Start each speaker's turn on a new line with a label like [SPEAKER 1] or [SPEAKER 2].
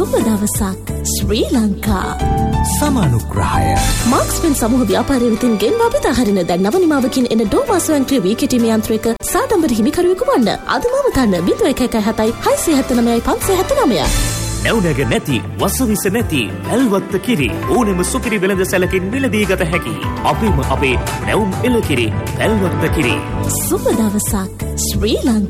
[SPEAKER 1] සුබ දවසක් ශ්‍රී ලංකා.
[SPEAKER 2] සමානුග්‍රහය
[SPEAKER 1] මාක්ස්පෙන් සමූහ ව්‍යාපාරය වෙතින් ගෙන්වා බෙදා හරින දැන් නව නිමාවකින් එන ඩෝමා ස්වයංක්‍රීය වී කෙටීම යන්ත්‍රයක සාඩම්බර හිමිකරුවෙකු වන්න. අදම තන්න 0117 679 579.
[SPEAKER 3] නැවුනග නැති වසවිස නැති වැල්වත්ත කිරි ඕනෙම සුපිරි වෙළඳ සැලකින් මිලදී ගත හැකි. අපේම අපේ නැවුම් එළකිරි වැල්වත්ත කිරි.
[SPEAKER 1] සුබ දවසක් ශ්‍රී ලංකා.